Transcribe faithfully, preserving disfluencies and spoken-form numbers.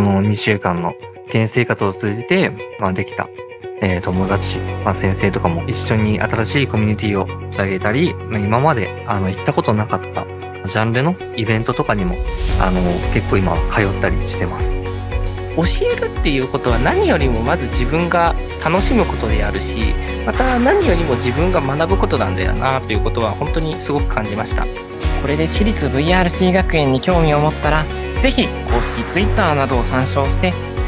のにしゅうかんの験生活を通じて、まあ、できた、えー、友達、まあ、先生とかも一緒に新しいコミュニティを立ち上げたり、まあ、今まであの行ったことなかったジャンルのイベントとかにもあの結構今通ったりしてます。 教えるっていうことは何よりもまず自分が楽しむことであるし、また何よりも自分が学ぶことなんだよなということは本当にすごく感じました。これで私立 ブイアールシー 学園に興味を持ったら、ぜひ公式 Twitter などを参照して